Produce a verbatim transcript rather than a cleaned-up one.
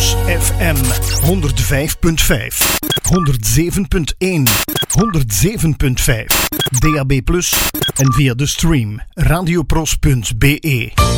Pros F M honderd vijf punt vijf, honderd zeven punt één, honderd zeven punt vijf, D A B plus en via de stream radiopros punt b e.